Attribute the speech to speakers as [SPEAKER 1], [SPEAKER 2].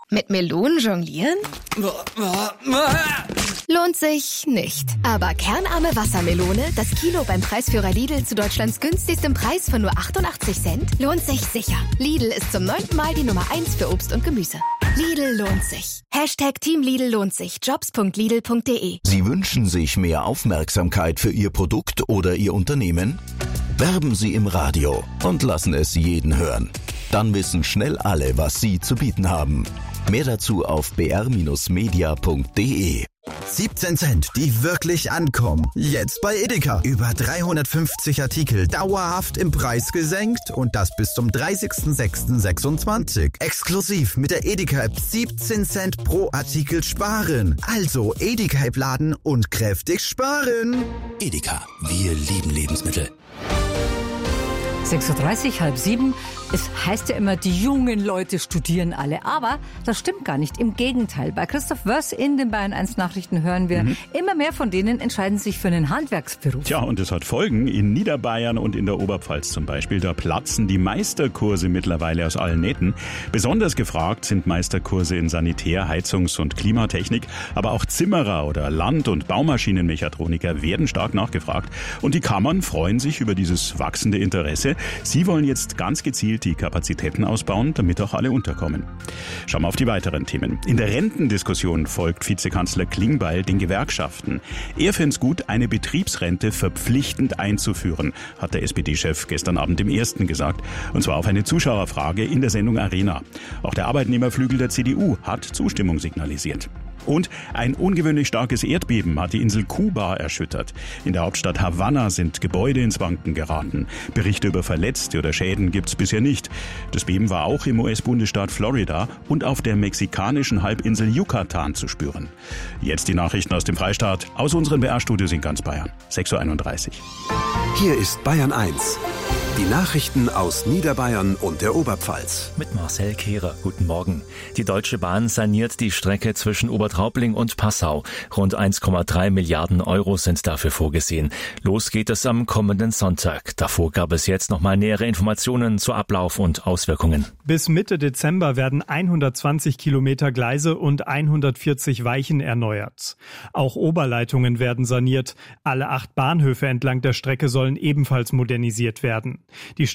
[SPEAKER 1] Mit Melonen jonglieren? Lohnt sich nicht. Aber kernarme Wassermelone, das Kilo beim Preisführer Lidl zu Deutschlands günstigstem Preis von nur 88 Cent, lohnt sich sicher. Lidl ist zum 9. Mal die Nummer 1 für Obst und Gemüse. Lidl lohnt sich. Team Lidl lohnt sich. Jobs.lidl.de.
[SPEAKER 2] Sie wünschen sich mehr Aufmerksamkeit für Ihr Produkt oder Ihr Unternehmen? Werben Sie im Radio und lassen es jeden hören. Dann wissen schnell alle, was Sie zu bieten haben. Mehr dazu auf br-media.de.
[SPEAKER 3] 17 Cent, die wirklich ankommen. Jetzt bei Edeka. Über 350 Artikel dauerhaft im Preis gesenkt und das bis zum 30.06.26. Exklusiv mit der Edeka-App 17 Cent pro Artikel sparen. Also Edeka-App laden und kräftig sparen.
[SPEAKER 2] Edeka, wir lieben Lebensmittel.
[SPEAKER 4] 6.30 Uhr, 6:30. Es heißt ja immer, die jungen Leute studieren alle. Aber das stimmt gar nicht. Im Gegenteil. Bei Christoph Wörs in den Bayern 1 Nachrichten hören wir, immer mehr von denen entscheiden sich für einen Handwerksberuf.
[SPEAKER 5] Tja, und es hat Folgen. In Niederbayern und in der Oberpfalz zum Beispiel. Da platzen die Meisterkurse mittlerweile aus allen Nähten. Besonders gefragt sind Meisterkurse in Sanitär-, Heizungs- und Klimatechnik. Aber auch Zimmerer oder Land- und Baumaschinenmechatroniker werden stark nachgefragt. Und die Kammern freuen sich über dieses wachsende Interesse. Sie wollen jetzt ganz gezielt die Kapazitäten ausbauen, damit auch alle unterkommen. Schauen wir auf die weiteren Themen. In der Rentendiskussion folgt Vizekanzler Klingbeil den Gewerkschaften. Er fände es gut, eine Betriebsrente verpflichtend einzuführen, hat der SPD-Chef gestern Abend im Ersten gesagt. Und zwar auf eine Zuschauerfrage in der Sendung Arena. Auch der Arbeitnehmerflügel der CDU hat Zustimmung signalisiert. Und ein ungewöhnlich starkes Erdbeben hat die Insel Kuba erschüttert. In der Hauptstadt Havanna sind Gebäude ins Wanken geraten. Berichte über Verletzte oder Schäden gibt's bisher nicht. Das Beben war auch im US-Bundesstaat Florida und auf der mexikanischen Halbinsel Yucatan zu spüren. Jetzt die Nachrichten aus dem Freistaat, aus unseren BR-Studios in ganz Bayern. 6.31 Uhr.
[SPEAKER 6] Hier ist Bayern 1. Die Nachrichten aus Niederbayern und der Oberpfalz.
[SPEAKER 7] Mit Marcel Kehrer. Guten Morgen. Die Deutsche Bahn saniert die Strecke zwischen Obertraubling und Passau. Rund 1,3 Milliarden Euro sind dafür vorgesehen. Los geht es am kommenden Sonntag. Davor gab es jetzt nochmal nähere Informationen zu Ablauf und Auswirkungen.
[SPEAKER 8] Bis Mitte Dezember werden 120 Kilometer Gleise und 140 Weichen erneuert. Auch Oberleitungen werden saniert. Alle 8 Bahnhöfe entlang der Strecke sollen ebenfalls modernisiert werden. Die